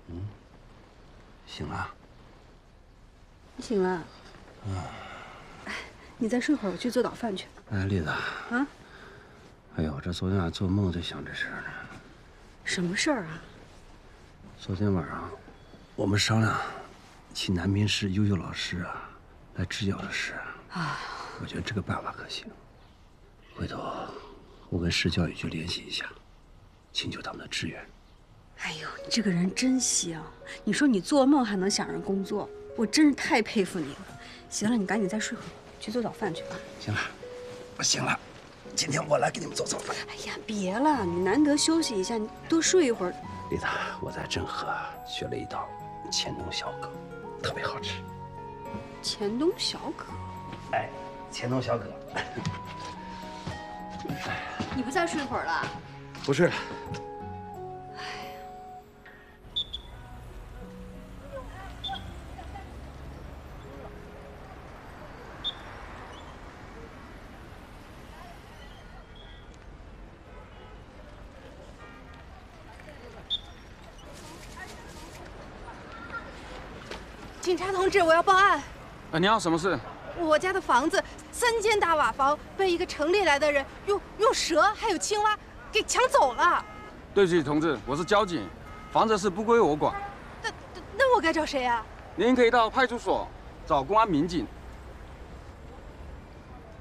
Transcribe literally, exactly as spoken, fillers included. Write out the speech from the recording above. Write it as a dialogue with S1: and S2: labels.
S1: 嗯，醒了。
S2: 你醒了。
S1: 嗯。
S2: 哎，你再睡会儿，我去做早饭去。
S1: 哎，丽子。
S2: 啊。
S1: 哎呦，这昨天晚上做梦就想这事儿呢。
S2: 什么事儿啊？
S1: 昨天晚上，我们商量，请南平市优秀老师啊来支教的事。啊。我觉得这个办法可行。回头我跟市教育局联系一下，请求他们的支援。
S2: 哎呦，你这个人真行！你说你做梦还能想着工作，我真是太佩服你了。行了，你赶紧再睡会儿，去做早饭去啊。
S1: 行了，我醒了，今天我来给你们做早饭。
S2: 哎呀，别了，你难得休息一下，你多睡一会儿。
S1: 丽子，我在镇河学了一道黔东小羹，特别好吃。
S2: 黔东小羹？
S1: 哎，黔东小羹。
S2: 你不再睡会儿了？
S1: 不睡了。
S3: 警察同志，我要报案。
S4: 哎，你要什么事？
S3: 我家的房子三间大瓦房被一个城里来的人用用蛇还有青蛙给抢走了。
S4: 对不起，同志，我是交警，房子是不归我管。
S3: 那那我该找谁啊？
S4: 您可以到派出所找公安民警